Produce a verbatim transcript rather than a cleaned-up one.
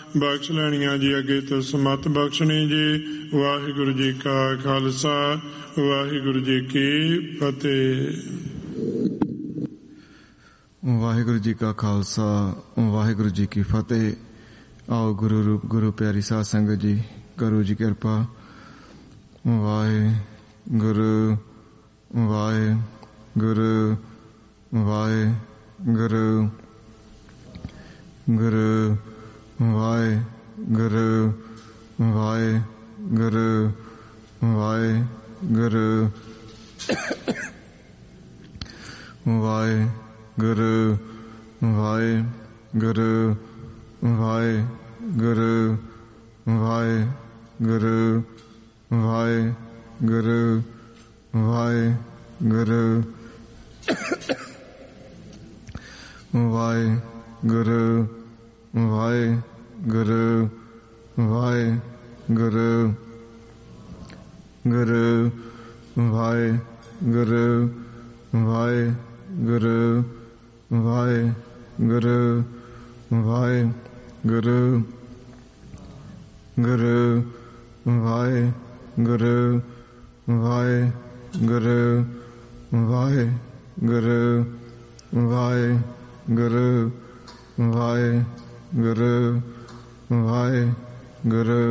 ਬਖਸ਼ ਲੈਣੀਆਂ ਜੀ ਅੱਗੇ ਤੋਂ ਸਮਤ ਬਖਸ਼ਣੀ ਜੀ। ਵਾਹਿਗੁਰੂ ਜੀ ਕਾ ਖਾਲਸਾ ਵਾਹਿਗੁਰੂ ਜੀ ਕੀ ਫਤਿਹ। ਵਾਹਿਗੁਰੂ ਜੀ ਕਾ ਖਾਲਸਾ ਵਾਹਿਗੁਰੂ ਜੀ ਕੀ ਫਤਿਹ। ਆਓ ਗੁਰੂ ਰੂਪ ਗੁਰੂ ਪਿਆਰੀ ਸਾਧ ਸੰਗਤ ਜੀ, ਕਰੋ ਜੀ ਕਿਰਪਾ। ਵਾਹਿਗੁਰੂ ਵਾਹਿਗੁਰੂ ਵਾਹਿਗੁਰੂ ਗੁਰੂ ਵਾਹਿਗੁਰੂ ਵਾਹਿਗੁਰੂ ਵਾਹਿਗੁਰੂ ਵਾਹਿਗੁਰੂ ਵਾਹਿਗੁਰੂ ਵਾਹਿਗੁਰੂ ਵਾਹਿਗੁਰੂ ਵਾਹਿਗੁਰੂ ਵਾਹਿਗੁਰੂ ਵਾਹਿਗੁਰੂ ਵਾਹਿਗੁਰੂ ਵਾਹਿਗੁਰੂ ਗੁਰੂ ਵਾਹਿਗੁਰੂ ਵਾਹਿਗੁਰੂ ਵਾਹਿਗੁਰੂ ਵਾਹਿਗੁਰੂ ਗੁਰੂ ਵਾਹਿਗੁਰੂ ਵਾਹਿਗੁਰੂ ਵਾਹਿਗੁਰੂ ਵਾਹਿਗੁਰੂ ਵਾਹਿਗੁਰੂ ਵਾਹਿਗੁਰੂ